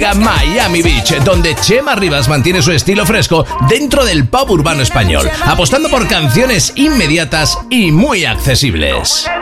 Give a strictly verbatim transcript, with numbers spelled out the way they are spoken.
discoteca Miami Beach, donde Chema Rivas mantiene su estilo fresco dentro del pop urbano español, apostando por canciones inmediatas y muy accesibles.